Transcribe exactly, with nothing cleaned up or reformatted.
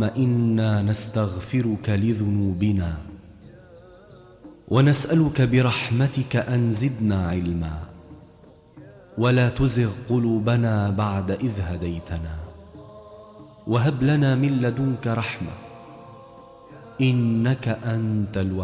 إنا نستغفرك لذنوبنا ونسألك برحمتك أن زدنا علما ولا تزغ قلوبنا بعد إذ هديتنا وهب لنا من لدنك رحمة إنك أنت الوهاب.